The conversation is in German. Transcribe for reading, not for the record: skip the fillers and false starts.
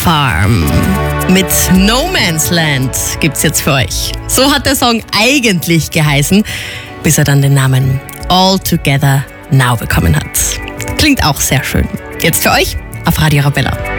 Farm mit No Man's Land gibt's jetzt für euch. So hat der Song eigentlich geheißen, bis er dann den Namen All Together Now bekommen hat. Klingt auch sehr schön. Jetzt für euch auf Radio Arabella.